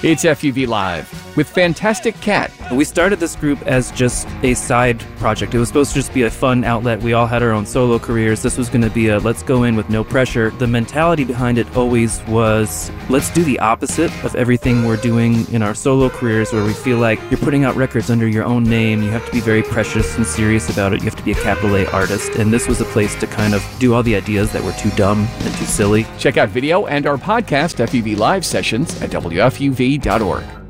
It's FUV Live with Fantastic Cat. We started this group as just a side project. It was supposed to just be a fun outlet. We all had our own solo careers. This was going to be a let's go in with no pressure. The mentality behind it always was, let's do the opposite of everything we're doing in our solo careers, where we feel like you're putting out records under your own name. You have to be very precious and serious about it. You have to be a capital A artist. And this was a place to kind of do all the ideas that were too dumb and too silly. Check out video and our podcast, FUV Live sessions, at WFUV.org.